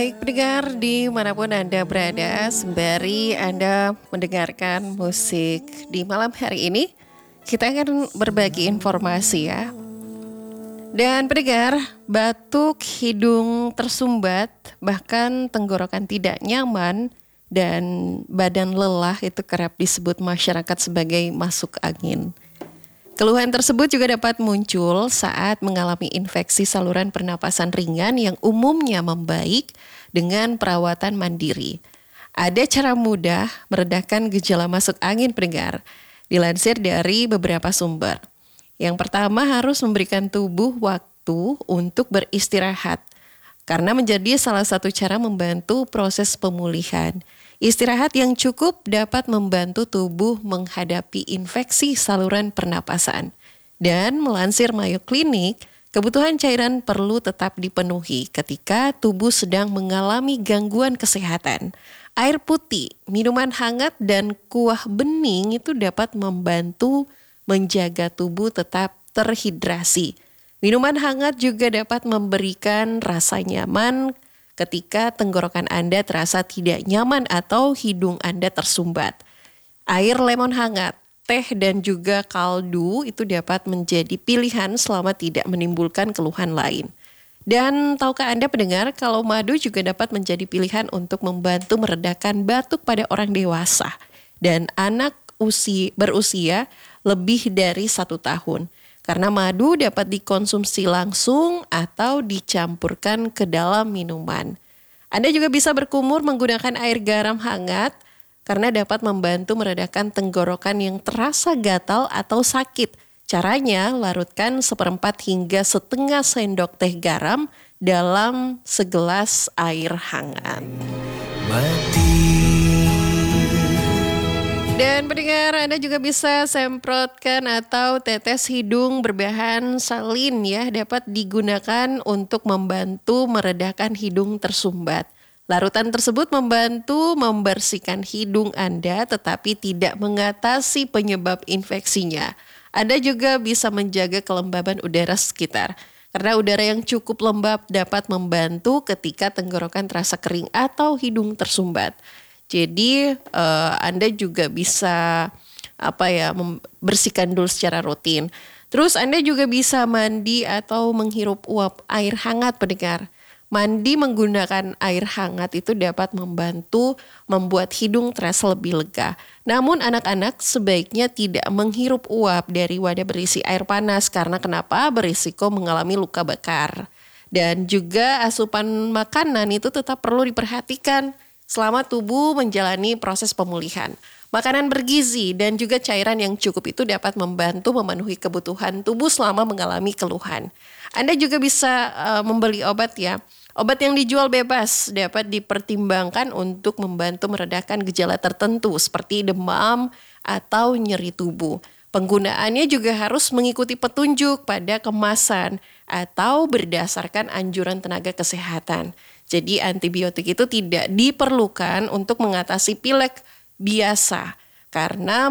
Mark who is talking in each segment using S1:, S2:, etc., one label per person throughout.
S1: Baik pendengar dimanapun Anda berada, sembari Anda mendengarkan musik di malam hari ini, kita akan berbagi informasi ya. Dan pendengar, batuk, hidung tersumbat, bahkan tenggorokan tidak nyaman, dan badan lelah itu kerap disebut masyarakat sebagai masuk angin. Keluhan tersebut juga dapat muncul saat mengalami infeksi saluran pernapasan ringan yang umumnya membaik dengan perawatan mandiri. Ada cara mudah meredakan gejala masuk angin pendengar, dilansir dari beberapa sumber. Yang pertama harus memberikan tubuh waktu untuk beristirahat, karena menjadi salah satu cara membantu proses pemulihan. Istirahat yang cukup dapat membantu tubuh menghadapi infeksi saluran pernapasan. Dan melansir Mayo Clinic, kebutuhan cairan perlu tetap dipenuhi ketika tubuh sedang mengalami gangguan kesehatan. Air putih, minuman hangat, dan kuah bening itu dapat membantu menjaga tubuh tetap terhidrasi. Minuman hangat juga dapat memberikan rasa nyaman ketika tenggorokan Anda terasa tidak nyaman atau hidung Anda tersumbat. Air lemon hangat, teh dan juga kaldu itu dapat menjadi pilihan selama tidak menimbulkan keluhan lain. Dan tahukah Anda pendengar kalau madu juga dapat menjadi pilihan untuk membantu meredakan batuk pada orang dewasa dan anak berusia lebih dari 1 tahun. Karena madu dapat dikonsumsi langsung atau dicampurkan ke dalam minuman. Anda juga bisa berkumur menggunakan air garam hangat karena dapat membantu meredakan tenggorokan yang terasa gatal atau sakit. Caranya, larutkan 1/4 hingga setengah sendok teh garam dalam segelas air hangat. Dan pendengar, Anda juga bisa semprotkan atau tetes hidung berbahan salin ya, dapat digunakan untuk membantu meredakan hidung tersumbat. Larutan tersebut membantu membersihkan hidung Anda tetapi tidak mengatasi penyebab infeksinya. Anda juga bisa menjaga kelembaban udara sekitar. Karena udara yang cukup lembab dapat membantu ketika tenggorokan terasa kering atau hidung tersumbat. Jadi Anda juga bisa membersihkan dulu secara rutin. Terus Anda juga bisa mandi atau menghirup uap air hangat pendengar. Mandi menggunakan air hangat itu dapat membantu membuat hidung terasa lebih lega. Namun anak-anak sebaiknya tidak menghirup uap dari wadah berisi air panas karena kenapa? Berisiko mengalami luka bakar. Dan juga asupan makanan itu tetap perlu diperhatikan selama tubuh menjalani proses pemulihan. Makanan bergizi dan juga cairan yang cukup itu dapat membantu memenuhi kebutuhan tubuh selama mengalami keluhan. Anda juga bisa membeli obat ya. Obat yang dijual bebas dapat dipertimbangkan untuk membantu meredakan gejala tertentu seperti demam atau nyeri tubuh. Penggunaannya juga harus mengikuti petunjuk pada kemasan atau berdasarkan anjuran tenaga kesehatan. Jadi antibiotik itu tidak diperlukan untuk mengatasi pilek biasa karena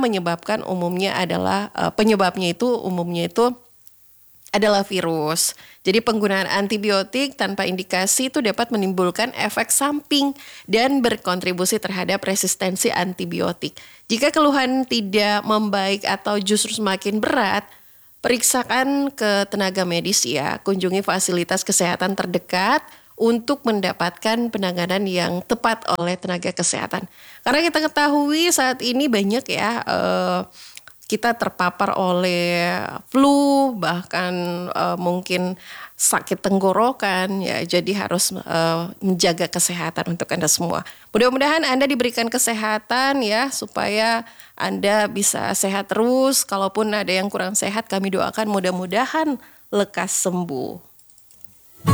S1: penyebabnya itu umumnya adalah virus. Jadi penggunaan antibiotik tanpa indikasi itu dapat menimbulkan efek samping dan berkontribusi terhadap resistensi antibiotik. Jika keluhan tidak membaik atau justru semakin berat, periksakan ke tenaga medis ya. Kunjungi fasilitas kesehatan terdekat untuk mendapatkan penanganan yang tepat oleh tenaga kesehatan. Karena kita ketahui saat ini banyak ya kita terpapar oleh flu, bahkan mungkin sakit tenggorokan ya. Jadi harus menjaga kesehatan untuk Anda semua. Mudah-mudahan Anda diberikan kesehatan ya supaya Anda bisa sehat terus. Kalaupun ada yang kurang sehat, kami doakan mudah-mudahan lekas sembuh.